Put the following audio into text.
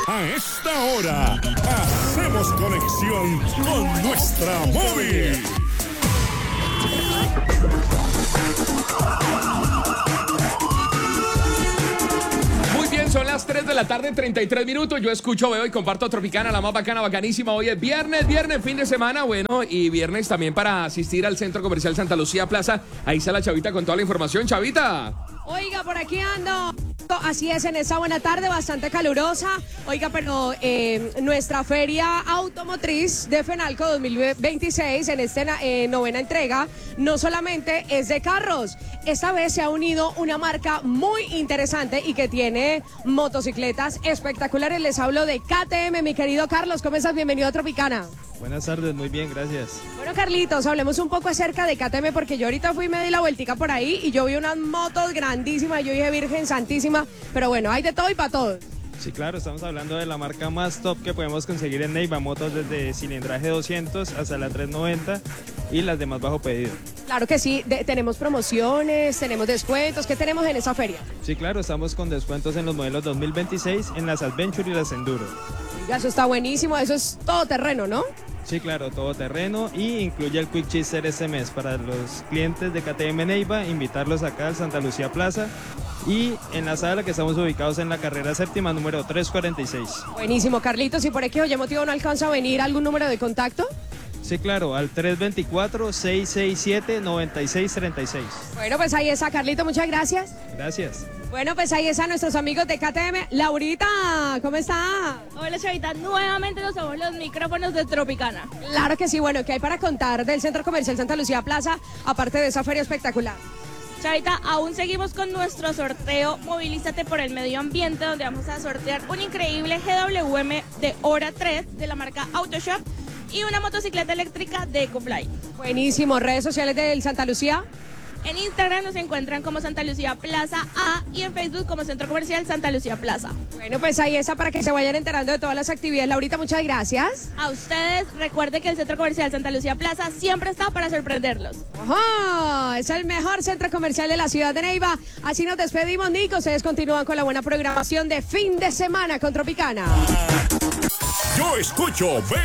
A esta hora, hacemos conexión con nuestra móvil. Muy bien, son las 3 de la tarde, 33 minutos. Yo escucho, veo y comparto Tropicana, la más bacana, bacanísima. Hoy es viernes, fin de semana, bueno, y viernes también para asistir al Centro Comercial Santa Lucía Plaza. Ahí está la Chavita con toda la información. Chavita. Oiga, por aquí ando. Así es, en esta buena tarde, bastante calurosa. Oiga, pero nuestra feria automotriz de FENALCO 2026, en esta novena entrega, no solamente es de carros. Esta vez se ha unido una marca muy interesante y que tiene motocicletas espectaculares. Les hablo de KTM, mi querido Carlos. ¿Cómo estás? Bienvenido a Tropicana. Buenas tardes, muy bien, gracias. Bueno, Carlitos, hablemos un poco acerca de KTM, porque yo ahorita fui y me di la vueltica por ahí y yo vi unas motos grandísimas. Yo dije Virgen Santísima, pero bueno, hay de todo y para todos. Sí, claro, estamos hablando de la marca más top que podemos conseguir en Neiva, motos desde cilindraje 200 hasta la 390 y las de más bajo pedido. Claro que sí, tenemos promociones, tenemos descuentos. ¿Qué tenemos en esa feria? Sí, claro, estamos con descuentos en los modelos 2026 en las Adventure y las Enduro. Ya, eso está buenísimo, eso es todo terreno, ¿no? Sí, claro, todo terreno y incluye el Quick Chister este mes para los clientes de KTM Neiva, invitarlos acá al Santa Lucía Plaza y en la sala que estamos ubicados en la carrera séptima número 346. Buenísimo, Carlitos, y por aquí oye motivo no alcanza a venir, ¿algún número de contacto? Sí, claro, al 324-667-9636. Bueno, pues ahí está, Carlito, muchas gracias. Gracias. Bueno, pues ahí están nuestros amigos de KTM. Laurita, ¿cómo está? Hola, Chavita, nuevamente nos somos los micrófonos de Tropicana. Claro que sí, bueno, ¿qué hay para contar del Centro Comercial Santa Lucía Plaza, aparte de esa feria espectacular? Chavita, aún seguimos con nuestro sorteo Movilízate por el Medio Ambiente, donde vamos a sortear un increíble GWM de hora 3 de la marca Autoshop y una motocicleta eléctrica de EcoFly. Buenísimo, redes sociales del Santa Lucía. En Instagram nos encuentran como Santa Lucía Plaza A y en Facebook como Centro Comercial Santa Lucía Plaza. Bueno, pues ahí está para que se vayan enterando de todas las actividades. Laurita, muchas gracias. A ustedes, recuerden que el Centro Comercial Santa Lucía Plaza siempre está para sorprenderlos. ¡Ajá! Es el mejor centro comercial de la ciudad de Neiva. Así nos despedimos, Nico. Ustedes continúan con la buena programación de fin de semana con Tropicana. Yo escucho,